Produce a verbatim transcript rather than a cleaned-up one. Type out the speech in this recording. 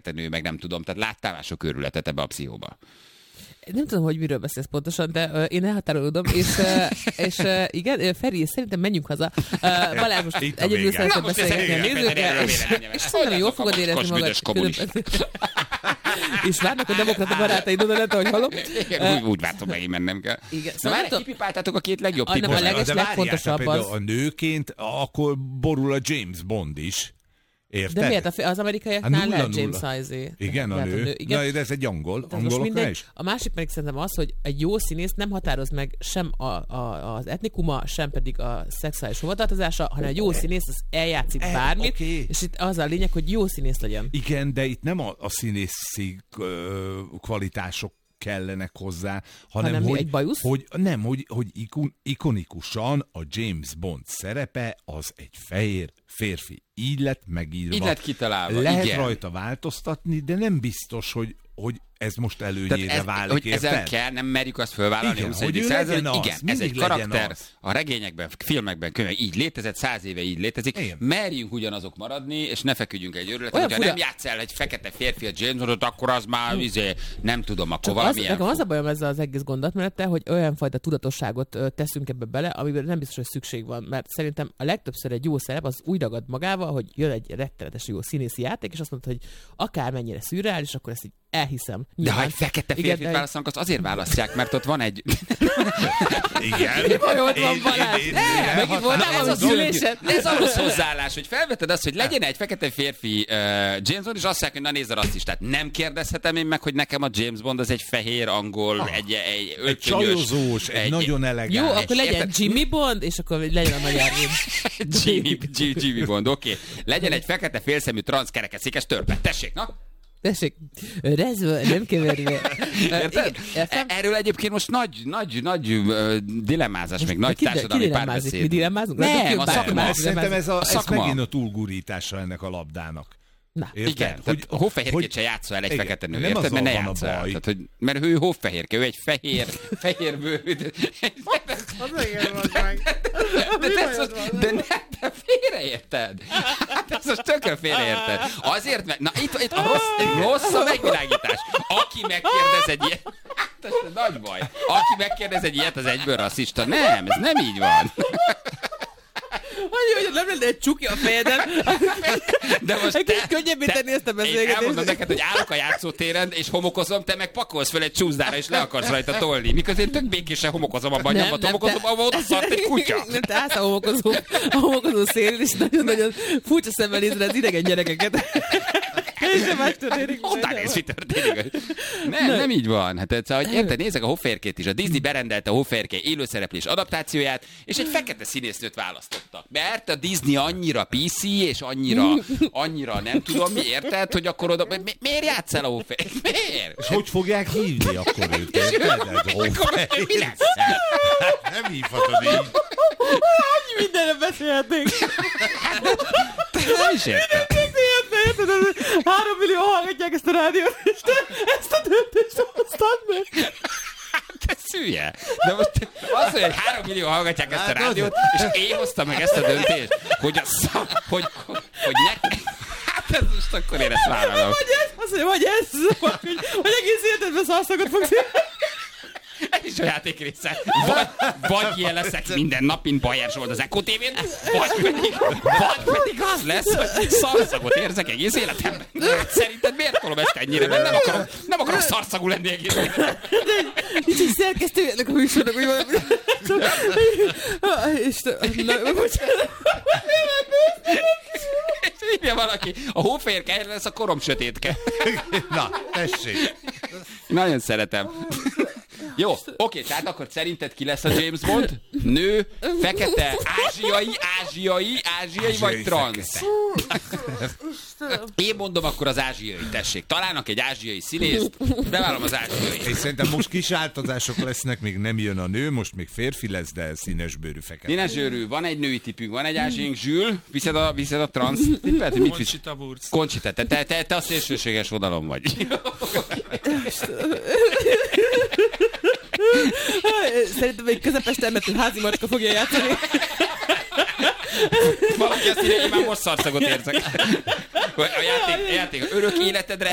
fekete nő, meg nem tudom. Tehát láttál már sok őrületet ebbe a pszichóba. Nem tudom, hogy miről beszélsz pontosan, de uh, én elhatárolódom, és, uh, és uh, igen, Feri, szerintem menjünk haza. Uh, Balázs, most egyedül szeretnél beszélgetni a nézőkkel, és, és szerintem jól fogod érezni magad. És várnak a demokrata barátaid oda lett, ahogy hallom. Igen, úgy, úgy vártam, megint mennem kell. Igen. Szóval már kipipáltátok a két legjobb tippot. A leges legfontosabb az. A nőként akkor borul a James Bond is. Érted? De miért? Az amerikaiaknál lehet James Sizé. Igen, a nő. nő. Igen. Na, de ez egy angol. Angoloknál is. A másik pedig szerintem az, hogy egy jó színész nem határoz meg sem a, a, az etnikuma, sem pedig a szexuális hovatartozása, hanem egy jó színész az eljátszik e, bármit, okay. És itt az a lényeg, hogy jó színész legyen. Igen, de itt nem a, a színészi uh, kvalitások kellenek hozzá, hanem, hanem hogy, egy bajusz? hogy nem, hogy, hogy ikon, ikonikusan a James Bond szerepe az egy fehér férfi. Így lett megírva. Így lett kitalálva. Lehet igen. rajta változtatni, de nem biztos, hogy, hogy ez most előnyére ez, válik. Hogy érted? Ezzel kell, nem merjük azt fölvállalni igen, a huszonegyedik században. Igen, ez egy karakter. Az. A regényekben, filmekben, könyvek így létezett, száz éve így létezik. Igen. Merjünk ugyanazok maradni, és ne feküdjünk egy őrületet. Hogyha fura... nem játsz el egy fekete férfi a James Bondot, akkor az már izé, nem tudom, akkor csak valamilyen... Az, nekem az a bajom ezzel az egész gondolatmenettel, hogy olyan fajta tudatosságot teszünk ebbe bele, amiben nem biztos, hogy szükség van. Mert szerintem a legtöbbször egy jó szerep az úgy ragad magával, hogy jön egy rettenetes jó színészi játék, és azt mondod, hogy akármennyire szürreális, akkor ezt így elhiszem. De ha egy fekete férfit választanak, azt azért választják, mert ott van egy... Igen. Ott van Balázs. Megint voltál valami szülésed. Ez a rossz hozzáállás, hogy felveted azt, hogy legyen egy fekete férfi uh, James Bond, és azt mondják, hogy na nézd a rasszistát. Nem kérdezhetem én meg, hogy nekem a James Bond az egy fehér, angol, ah, egy, egy egy csajozós, egy, egy nagyon elegáns. Jó, akkor legyen érted? Jimmy Bond, és akkor legyen a magyar Jimmy, Jimmy Bond, oké. Okay. Legyen egy fekete félszemű transzkerekesszékes törpe. Tessék, na? Tessék, rezve, nem keverve. Érted? Erről egyébként most nagy, nagy, nagy uh, dilemmázás, most még nagy ki, társadalmi párbeszéd. Mi dilemmázunk? Nem, a szakma. Szerintem ez, a, a ez megint a túlgurítása ennek a labdának. Na. Igen, hogy hófehérkét se játszol el egy igen, fekete nő, nem érted? Mert ne játszol el. Tehát, hogy, mert ő hófehérke, ő egy fehér, fehér bőrű. Az igen van meg. De nem, te félreérted. Hát ez most tökre félreérted. Azért, mert, na itt, itt a rossz, rossz a megvilágítás. Aki megkérdez egy ilyet, hát ez nagy baj. Aki megkérdez egy ilyet, az egyből rasszista. Nem, ez nem így van. Annyi, hogy nem lenne egy csuki a fejeden. De most egy te, könnyebbé tenni ezt a beszélgetést. Én elmondom neked, hogy állok a játszótéren, és homokozom, te meg pakolsz fel egy csúszdára, és le akarsz rajta tolni. Miközben én tök békésen homokozom abban a nyomban, homokozom, ahol oda szart egy kutya. Nem, te állsz a homokozó, a homokozó szélén, és nagyon-nagyon furcsa szemmel nézre az idegen gyerekeket. És nem más történik. Honnan néz, mi történik? Nem, nem így van. Hát ez, hogy érted, nézzek a hófehérkét is. A Disney berendelte a hófehérke élőszereplés adaptációját, és egy fekete színésznőt választottak. Mert a Disney annyira pé cé, és annyira, annyira nem tudom mi, érted, hogy akkor oda... Mi, miért játsz el a hófehérkét? Miért? És hogy fogják hívni akkor őt? Mi lesz? Nem hívhatod így. Annyi mindenre beszélhetnénk. Nem is értem. Három millió hallgatják ezt a rádiót, és te ezt a döntést hoztad meg. Te szülje. De most az, hogy három millió hallgatják ezt a rádiót, és én hoztam meg ezt a döntést, hogy a szak, hogy, hogy, hogy ne... Hát ez most akkor én ezt vállalom. Vagy ez, azt mondja, vagy ez, hogy, hogy egész életedben szarszakot fogsz Ez is a játék része. Vagy, vagy ilyen leszek minden nap, mint Bajer Zsolt az Eko té vén, vagy pedig, vagy pedig az lesz, hogy szarszagot érzek egész életemben. Szerinted miért tolom ezt ennyire? Mert nem akarom, nem akarom szarszagú lenni egész életemben. Nincs egy szerkesztő ennek a műsornak, hogy valami... Istenem, bocsánat. És írja valaki, a hófehérke lesz a korom sötétke. Na, tessék. Nagyon szeretem. Jó, oké, tehát akkor szerinted ki lesz a James Bond? Nő, fekete, ázsiai, ázsiai, ázsiai vagy transz? Én mondom akkor az ázsiai, tessék. Találnak egy ázsiai színészt, bevállalom az ázsiai. És szerintem most kis változások lesznek, még nem jön a nő, most még férfi lesz, de színesbőrű fekete. Színesbőrű, van egy női tipünk, van egy ázsiénk, Zsül, viszed a, viszed a transz tippet? Conchita Wurst. Conchita, te, te, te, te a szélsőséges oldalon vagy. Szerintem egy közepes termetű házi macska fogja játszani. Valaki azt írja, én már most szarszagot érzek. A játék, a játék örök életedre